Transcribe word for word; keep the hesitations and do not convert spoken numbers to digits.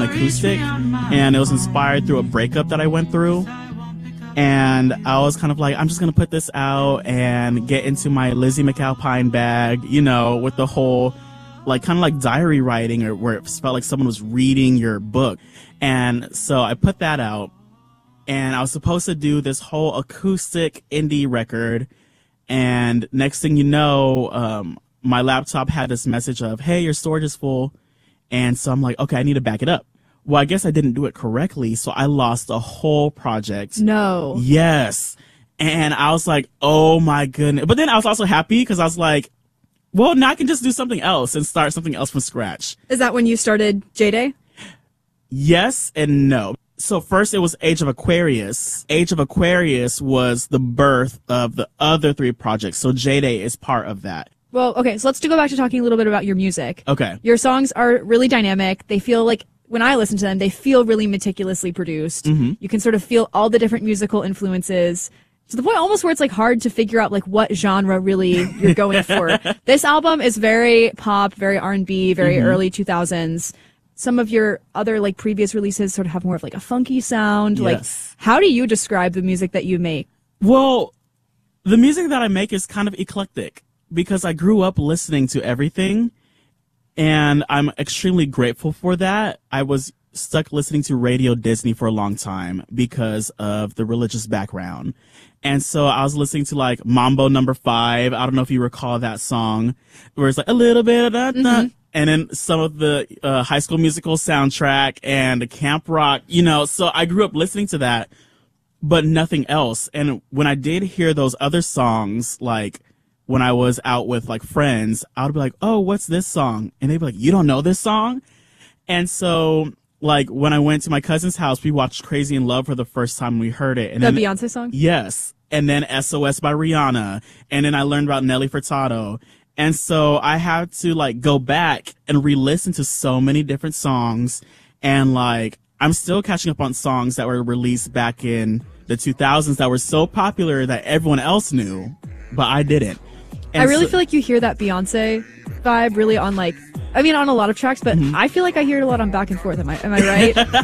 an acoustic, and it was inspired through a breakup that I went through. And I was kind of like, I'm just going to put this out and get into my Lizzie McAlpine bag, you know, with the whole, like, kind of like diary writing, or where it felt like someone was reading your book. And so I put that out, and I was supposed to do this whole acoustic indie record. And next thing you know, um, my laptop had this message of, hey, your storage is full. And so I'm like, okay, I need to back it up. Well, I guess I didn't do it correctly, so I lost the whole project. No. Yes. And I was like, oh my goodness. But then I was also happy because I was like, well, now I can just do something else and start something else from scratch. Is that when you started J-Day? Yes and no. So first it was Age of Aquarius. Age of Aquarius was the birth of the other three projects. So J-Day is part of that. Well, okay, so let's go back to talking a little bit about your music. Okay. Your songs are really dynamic. They feel like, when I listen to them, they feel really meticulously produced. Mm-hmm. You can sort of feel all the different musical influences to the point almost where it's like hard to figure out like what genre really you're going for. This album is very pop, very R and B, very mm-hmm. early two thousands. Some of your other like previous releases sort of have more of like a funky sound. Yes. Like, how do you describe the music that you make? Well, the music that I make is kind of eclectic because I grew up listening to everything. And I'm extremely grateful for that. I was stuck listening to Radio Disney for a long time because of the religious background. And so I was listening to like Mambo Number Five. I don't know if you recall that song where it's like a little bit of that. Mm-hmm. And then some of the uh, High School Musical soundtrack and the Camp Rock, you know, so I grew up listening to that, but nothing else. And when I did hear those other songs, like when I was out with like friends, I would be like, oh, what's this song? And they'd be like, you don't know this song? And so like when I went to my cousin's house, we watched Crazy in Love for the first time. We heard it. And the then, Beyonce song? Yes. And then S O S by Rihanna. And then I learned about Nelly Furtado. And so I had to like go back and re-listen to so many different songs. And like, I'm still catching up on songs that were released back in the two thousands that were so popular that everyone else knew, but I didn't. And I really so, feel like you hear that Beyonce vibe really on like, I mean, on a lot of tracks, but mm-hmm. I feel like I hear it a lot on Back and Forth. Am I, am I right?